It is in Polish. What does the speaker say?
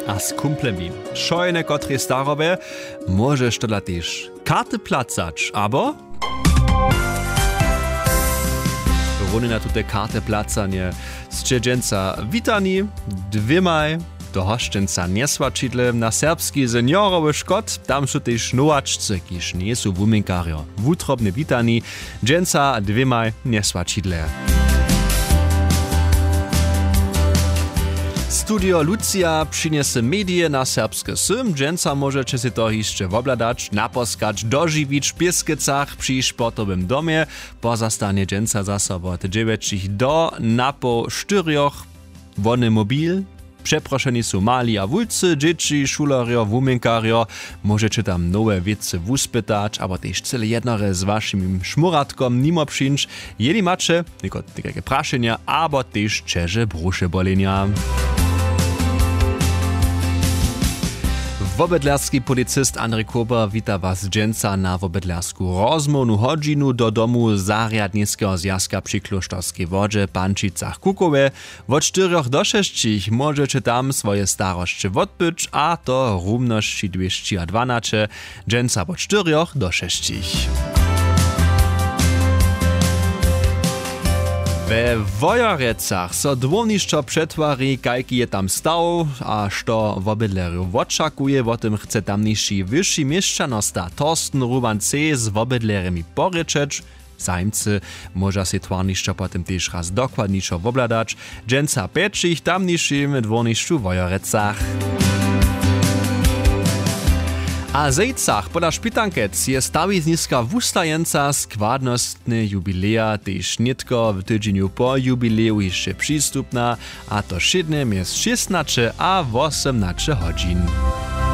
a z kumplemi. Szojne kotry starowe, możesz to też karty placać, abo... Runy na tute karty placanie z dżęca witani, dwiemaj, do hoszczęca niesłaczidle na serbski seniorowy szkot, tam są też nowaczce, kiż nie są wuminkario. Wutrobne witani, dżęca dwiemaj niesłaczidle. Studio Lucia przyniesie medie na serbskie sym. Dżęca możecie się to jeszcze wobladać, naposkać, dożywić w Pieskecach przy sportowym domie. Pozostanie dżęca za sobą od 9 do napo 4. Wony mobil. Przeproszeni są mali a wulcy, dzieci, szulerio, wuminkario. Możecie tam nowe wiece wuspytać, albo też cyle jednore z waszym szmuratkom nimo przyjść. Jeli macie, tylko takie praszenia, albo też czerze brusze bolenia. Wobydlerski policist Andrzej Kober wita was dżęca na wobydlersku rozmownu hodzinu do domu Zariadniskiego Związka przy Klosztorskiej Wodzie Pančicach Kukowe. Od 4 do 6 możecie tam swoje starości odbyć, a to równości 212, dżęca od 4 do 6. We Wojorecach so dwoniszczo przetwari, kajki je tam stał, a što wobydlerów oczakuje, o tym chce tamniejszy wyższy mieszczanosta Torsten Ruban C. z wobydlerami poryczeć. Zajmcy może się twarniszczo potem też raz dokładniejszo wobladać. Dżęca peczich tamniejszym dwoniszczu Wojorecach. A zejcach poda szpitankec je stawizniska wustajenca składnostny jubileja, tež nitko w tydzieniu po jubileju jeszcze przystupna, a to szydnie jest 16 a 18 godzin.